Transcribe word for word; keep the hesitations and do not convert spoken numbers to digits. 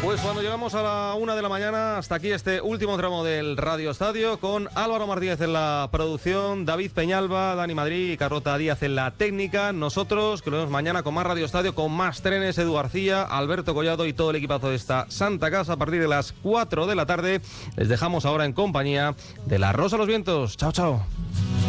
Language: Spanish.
Pues cuando llegamos a la una de la mañana, hasta aquí este último tramo del Radio Estadio, con Álvaro Martínez en la producción, David Peñalba, Dani Madrid y Carlota Díaz en la técnica. Nosotros, que lo vemos mañana con más Radio Estadio, con más trenes, Edu García, Alberto Collado y todo el equipazo de esta Santa Casa a partir de las cuatro de la tarde. Les dejamos ahora en compañía de La Rosa de los Vientos. Chao, chao.